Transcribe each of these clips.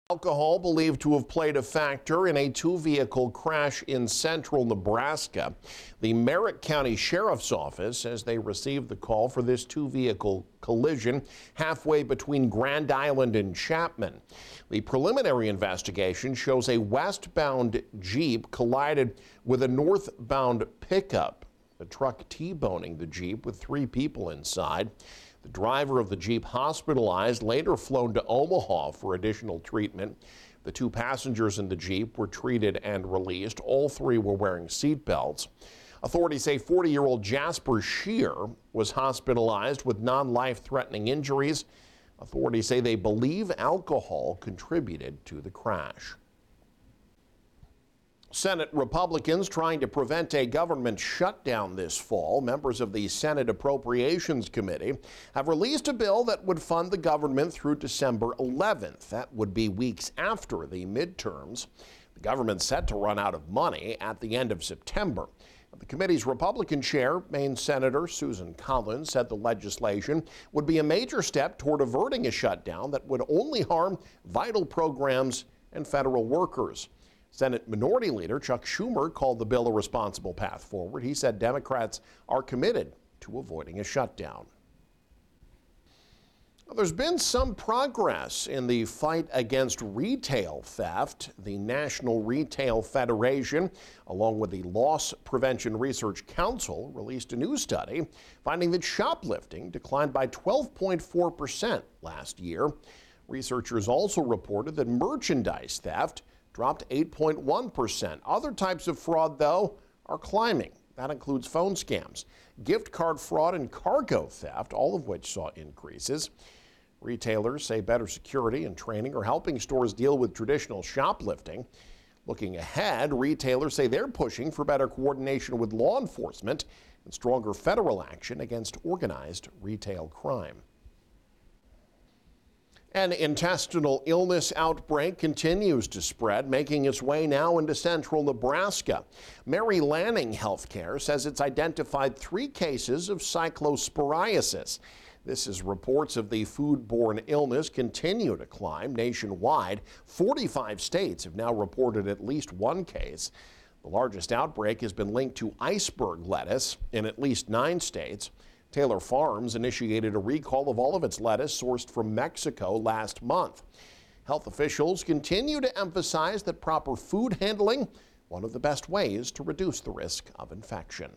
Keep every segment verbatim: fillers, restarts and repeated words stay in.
Alcohol believed to have played a factor in a two-vehicle crash in central Nebraska. The Merritt County Sheriff's Office says they received the call for this two-vehicle collision halfway between Grand Island and Chapman. The preliminary investigation shows a westbound Jeep collided with a northbound pickup, the truck T-boning the Jeep with three people inside. The driver of the Jeep hospitalized, later flown to Omaha for additional treatment. The two passengers in the Jeep were treated and released. All three were wearing seat belts. Authorities say forty-year-old Jasper Shear was hospitalized with non-life-threatening injuries. Authorities say they believe alcohol contributed to the crash. Senate Republicans trying to prevent a government shutdown this fall. Members of the Senate Appropriations Committee have released a bill that would fund the government through December eleventh. That would be weeks after the midterms. The government's set to run out of money at the end of September. The committee's Republican chair, Maine Senator Susan Collins, said the legislation would be a major step toward averting a shutdown that would only harm vital programs and federal workers. Senate Minority Leader Chuck Schumer called the bill a responsible path forward. He said Democrats are committed to avoiding a shutdown. Well, there's been some progress in the fight against retail theft. The National Retail Federation, along with the Loss Prevention Research Council, released a new study finding that shoplifting declined by twelve point four percent last year. Researchers also reported that merchandise theft dropped eight point one percent. Other types of fraud, though, are climbing. That includes phone scams, gift card fraud, and cargo theft, all of which saw increases. Retailers say better security and training are helping stores deal with traditional shoplifting. Looking ahead, retailers say they're pushing for better coordination with law enforcement and stronger federal action against organized retail crime. An intestinal illness outbreak continues to spread, making its way now into central Nebraska. Mary Lanning Healthcare says it's identified three cases of cyclosporiasis. This is reports of the foodborne illness continue to climb nationwide. forty-five states have now reported at least one case. The largest outbreak has been linked to iceberg lettuce in at least nine states. Taylor Farms initiated a recall of all of its lettuce sourced from Mexico last month. Health officials continue to emphasize that proper food handling, one of the best ways to reduce the risk of infection.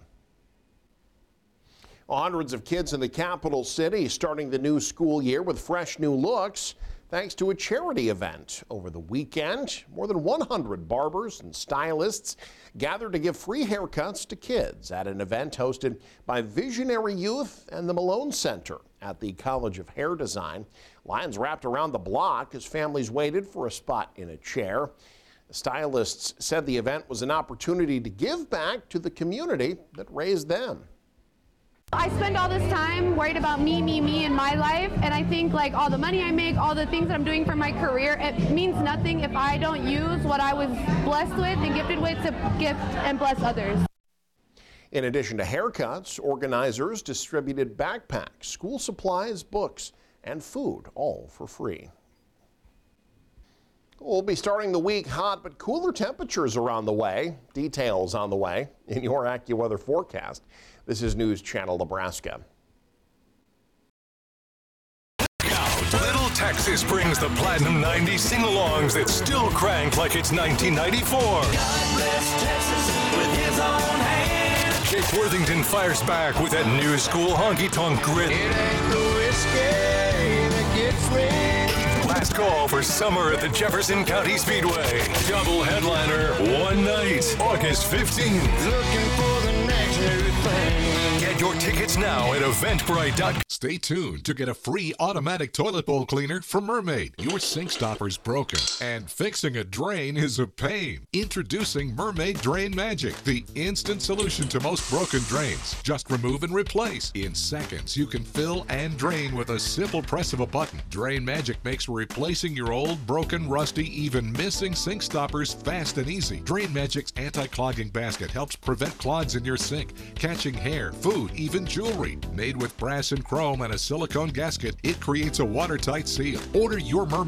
Hundreds of kids in the capital city starting the new school year with fresh new looks thanks to a charity event over the weekend. More than one hundred barbers and stylists gathered to give free haircuts to kids at an event hosted by Visionary Youth and the Malone Center at the College of Hair Design. Lines wrapped around the block as families waited for a spot in a chair. The stylists said the event was an opportunity to give back to the community that raised them. I spend all this time worried about me, me, me in my life, and I think like all the money I make, all the things that I'm doing for my career, it means nothing if I don't use what I was blessed with and gifted with to gift and bless others. In addition to haircuts, organizers distributed backpacks, school supplies, books, and food, all for free. We'll be starting the week hot, but cooler temperatures are on the way. Details on the way in your AccuWeather forecast. This is News Channel Nebraska. Little Texas brings the Platinum ninety sing-alongs that still crank like it's nineteen ninety-four. God bless Texas with his own hand. Jake Worthington fires back with that new school honky-tonk grit. It ain't the whiskey that gets me. Last call for summer at the Jefferson County Speedway. Double headliner, one night, August fifteenth. Looking for the next new thing. Get your tickets now at eventbrite dot com. Stay tuned to get a free automatic toilet bowl cleaner from Mermaid. Your sink stopper's broken, and fixing a drain is a pain. Introducing Mermaid Drain Magic, the instant solution to most broken drains. Just remove and replace. In seconds, you can fill and drain with a simple press of a button. Drain Magic makes replacing your old, broken, rusty, even missing sink stoppers fast and easy. Drain Magic's anti-clogging basket helps prevent clogs in your sink, catching hair, food, even jewelry. Made with brass and chrome and a silicone gasket, it creates a watertight seal. Order your Mermaid